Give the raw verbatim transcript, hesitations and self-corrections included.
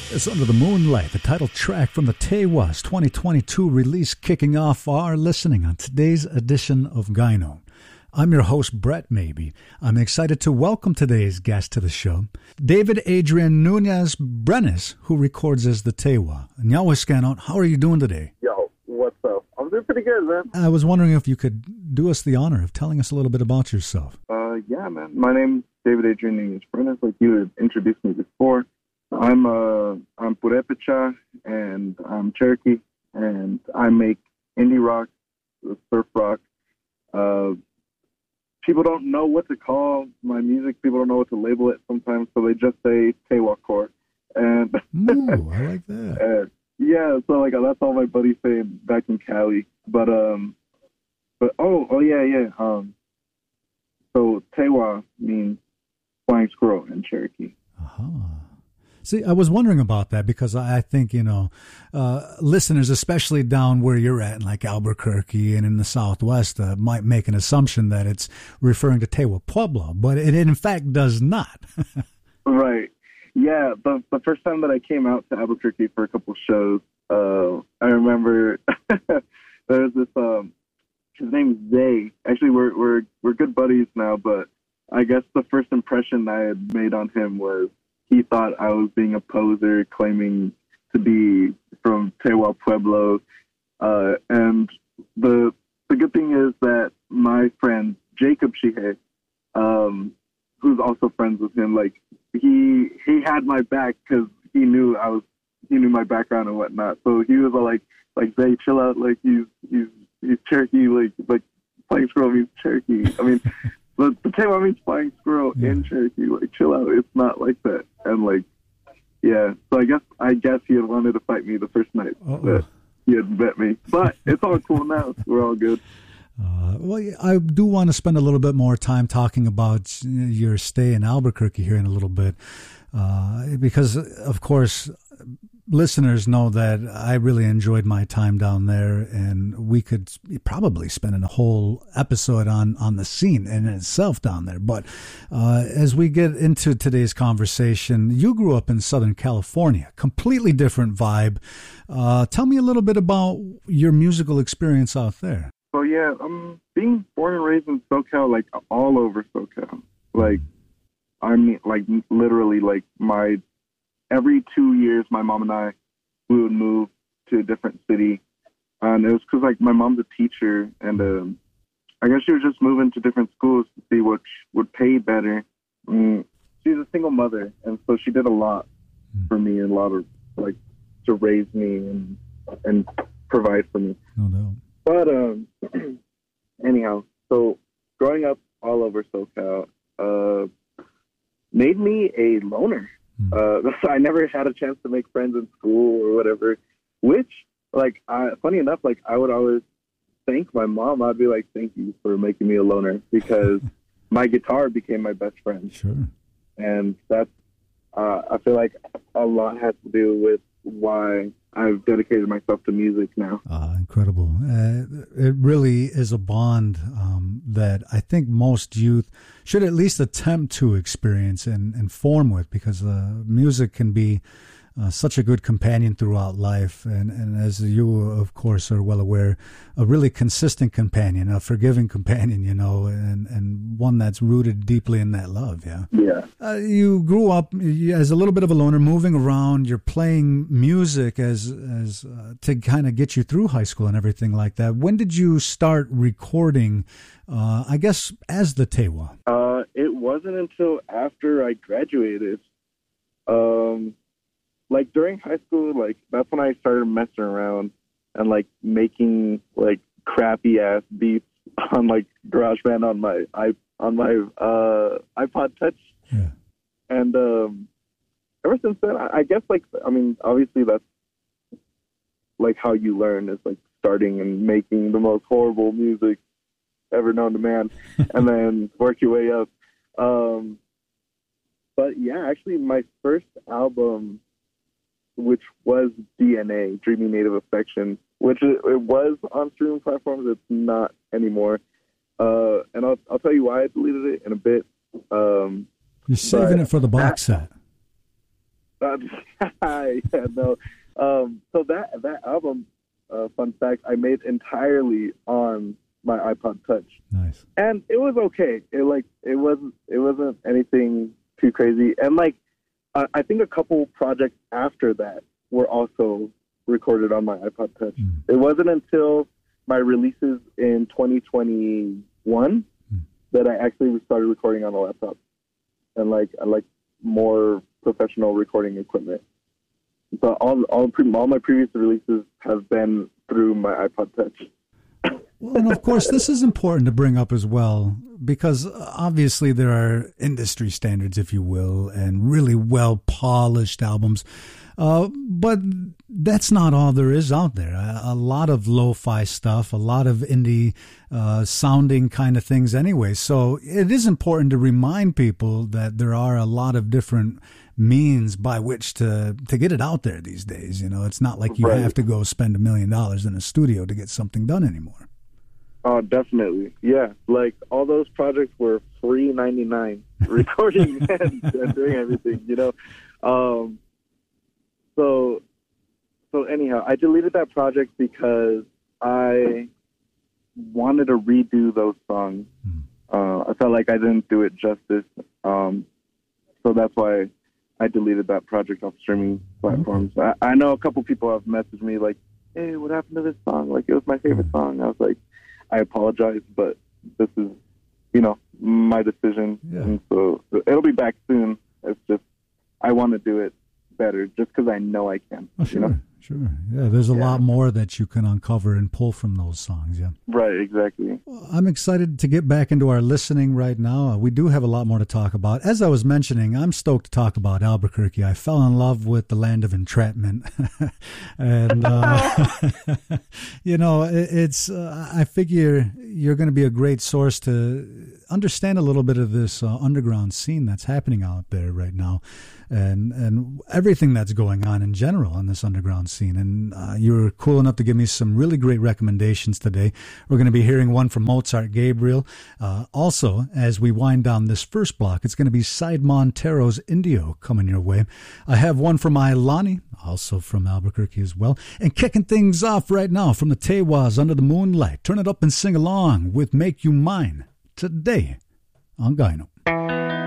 It's Under the Moonlight, the title track from the Tewas twenty twenty-two release, kicking off our listening on today's edition of Gyno. I'm your host, Brett Maybe. I'm excited to welcome today's guest to the show, David Adrian Nunez Brenes, who records as the Tewa. Nyawaskanot, how are you doing today? Yo, what's up? I'm doing pretty good, man. I was wondering if you could do us the honor of telling us a little bit about yourself. Uh, yeah, man. My name's David Adrian Nunez Brenes, like you had introduced me before. I'm uh I'm Purepecha and I'm Cherokee, and I make indie rock, surf rock. Uh, people don't know what to call my music. People don't know what to label it sometimes, so they just say Tewacore. And ooh, I like that. And yeah, so like that's all my buddies say back in Cali. But um, but oh oh yeah yeah um. So Tewa means flying squirrel in Cherokee. Uh-huh. See, I was wondering about that because I think, you know, uh, listeners, especially down where you're at, like Albuquerque and in the Southwest, uh, might make an assumption that it's referring to Tewa Pueblo, but it in fact does not. Right. Yeah. The, the first time that I came out to Albuquerque for a couple shows, uh, I remember there was this, um, his name's Zay. Actually, we're, we're, we're good buddies now, but I guess the first impression I had made on him was, he thought I was being a poser, claiming to be from Tewa Pueblo. Uh, and the the good thing is that my friend, Jacob Shihe, um, who's also friends with him, like, he he had my back because he knew I was, he knew my background and whatnot. So he was all like, like, Zay, chill out, like, he's, he's, he's Cherokee, like, like, Flying Squirrel means Cherokee. I mean, the, the Tewa means flying squirrel yeah. in Cherokee. Like, chill out. It's not like that. And, like, yeah. So I guess I guess he had wanted to fight me the first night Uh-oh. that he had met me. But it's all cool now. We're all good. Uh, well, I do want to spend a little bit more time talking about your stay in Albuquerque here in a little bit. Uh, because, of course, listeners know that I really enjoyed my time down there, and we could probably spend a whole episode on, on the scene in itself down there. But uh, as we get into today's conversation, you grew up in Southern California, completely different vibe. Uh, tell me a little bit about your musical experience out there. So, yeah, I'm being born and raised in SoCal, like, all over SoCal. Like, I mean, like, literally, like, my... every two years, my mom and I, we would move to a different city. And it was because, like, my mom's a teacher, and um, I guess she was just moving to different schools to see which would pay better. Mm, she's a single mother, and so she did a lot for me, and a lot of, like, to raise me and and provide for me. No doubt. But, um, anyhow, so growing up all over SoCal uh, made me a loner. Uh, so I never had a chance to make friends in school or whatever, which, like, I, funny enough, like, I would always thank my mom. I'd be like, thank you for making me a loner, because my guitar became my best friend. Sure. And that's, uh, I feel like a lot has to do with why I've dedicated myself to music now. Uh, incredible. Uh, it really is a bond um, that I think most youth should at least attempt to experience and, and form with, because uh, music can be uh, such a good companion throughout life. And, and as you, of course, are well aware, a really consistent companion, a forgiving companion, you know, and, and one that's rooted deeply in that love. Yeah. Yeah. Uh, you grew up as a little bit of a loner, moving around. You're playing music as as uh, to kind of get you through high school and everything like that. When did you start recording, uh, I guess, as the Tewa? Uh, it wasn't until after I graduated. Um, like, during high school, like, that's when I started messing around and, like, making, like, crappy-ass beats on, like, GarageBand on my, I, on my uh, iPod Touch. Yeah. And um, ever since then, I, I guess, like, I mean, obviously that's, like, how you learn is, like, starting and making the most horrible music ever known to man, and then work your way up. Um, but, yeah, actually, my first album, which was D N A, Dreamy Native Affection, which it, it was on streaming platforms. It's not anymore. Uh, and I'll, I'll tell you why I deleted it in a bit. Um, You're saving it for the box set. Uh, yeah, no. Um, so that that album, uh, fun fact, I made entirely on my iPod Touch. Nice. And it was okay. It like it wasn't it wasn't anything too crazy. And like uh, I think a couple projects after that were also recorded on my iPod Touch. Mm. It wasn't until my releases in twenty twenty-one mm. that I actually started recording on a laptop and like I like more professional recording equipment. So all all all my previous releases have been through my iPod Touch. Well, and of course, this is important to bring up as well, because obviously there are industry standards, if you will, and really well polished albums. Uh, but that's not all there is out there. A, a lot of lo-fi stuff, a lot of indie uh, sounding kind of things anyway. So it is important to remind people that there are a lot of different means by which to to get it out there these days. You know, it's not like you right. have to go spend a million dollars in a studio to get something done anymore. Oh, definitely. Yeah. Like all those projects were free ninety-nine recording and, and doing everything, you know. Um, so, so anyhow, I deleted that project because I wanted to redo those songs. Mm. Uh, I felt like I didn't do it justice. Um, so that's why I deleted that project off streaming platforms. Mm-hmm. I, I know a couple people have messaged me like, hey, what happened to this song? Like, it was my favorite song. I was like, I apologize, but this is, you know, my decision. Yeah. And so it'll be back soon. It's just, I want to do it better just because I know I can. Oh, sure, you know? Sure. Yeah, there's a yeah. lot more that you can uncover and pull from those songs, yeah. Right, exactly. Well, I'm excited to get back into our listening right now. Uh, we do have a lot more to talk about. As I was mentioning, I'm stoked to talk about Albuquerque. I fell in love with the land of entrapment. and, uh, you know, it, it's, uh, I figure you're going to be a great source to understand a little bit of this uh, underground scene that's happening out there right now. And and everything that's going on in general in this underground scene. And uh, you were cool enough to give me some really great recommendations today. We're going to be hearing one from Mozart Gabriel. Uh, also, as we wind down this first block, it's going to be Side Montero's Indio coming your way. I have one from Ailani, also from Albuquerque as well. And kicking things off right now from the Tewas Under the Moonlight. Turn it up and sing along with Make You Mine today on Gyno.